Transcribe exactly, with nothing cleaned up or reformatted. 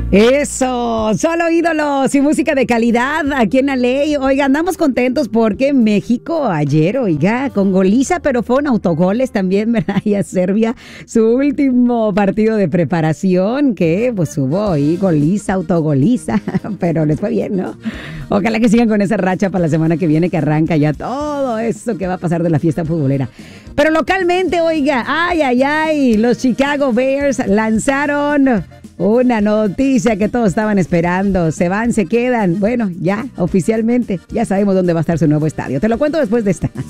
Eso, solo ídolos y música de calidad aquí en la ley. Oiga, andamos contentos porque México ayer, oiga, con goliza, pero fueron autogoles también, ¿verdad? Y a Serbia, su último partido de preparación, que pues hubo ahí goliza, autogoliza, pero les fue bien, ¿no? Ojalá que sigan con esa racha para la semana que viene, que arranca ya todo eso que va a pasar de la fiesta futbolera. Pero localmente, oiga, ay, ay, ay, los Chicago Bears lanzaron una noticia que todos estaban esperando. Se van, se quedan. Bueno, ya, oficialmente, ya sabemos dónde va a estar su nuevo estadio. Te lo cuento después de esta.